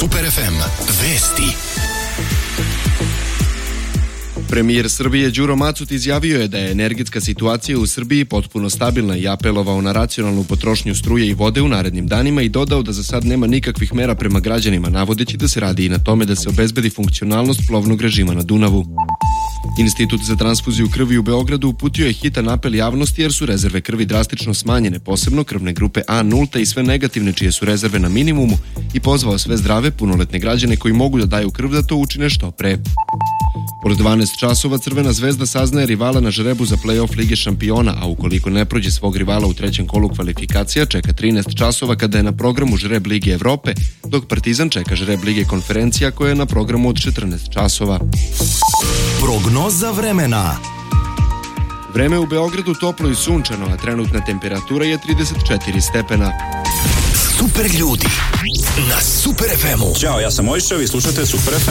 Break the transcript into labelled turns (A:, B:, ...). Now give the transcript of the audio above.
A: Super FM vesti.
B: Premijer Srbije Đuro Macut izjavio je da je energetska situacija u Srbiji potpuno stabilna i apelovao na racionalnu potrošnju struje i vode u narednim danima i dodao da za sad nema nikakvih mera prema građanima, navodeći da se radi i na tome da se obezbedi funkcionalnost plovnog režima na Dunavu. Institut za transfuziju krvi u Beogradu uputio je hitan apel javnosti jer su rezerve krvi drastično smanjene, posebno krvne grupe A nulte i sve negativne čije su rezerve na minimumu, i pozvao sve zdrave, punoletne građane koji mogu da daju krv da to učine što pre. Od 12 časova Crvena zvezda saznaje rivala na žrebu za play-off Lige šampiona, a ukoliko ne prođe svog rivala u trećem kolu kvalifikacija, čeka 13 časova kada je na programu žreb Lige Evrope, dok Partizan čeka žreb Lige konferencija koja je na programu od 14 časova.
A: Prognoza vremena.
B: Vreme u Beogradu toplo i sunčano, a trenutna temperatura je 34 stepena.
A: Super ljudi na Super FM-u.
C: Ćao, ja sam Mojša, vi slušate Super FM.